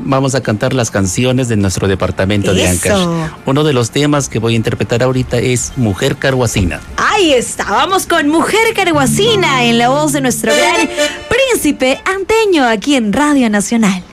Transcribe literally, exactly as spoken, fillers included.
vamos a cantar las canciones de nuestro departamento de Ancash. Uno de los temas que voy a interpretar ahorita es Mujer Carhuacina. Ahí está, vamos con Mujer Carhuacina en la voz de nuestro gran príncipe anteño aquí en Radio Nacional.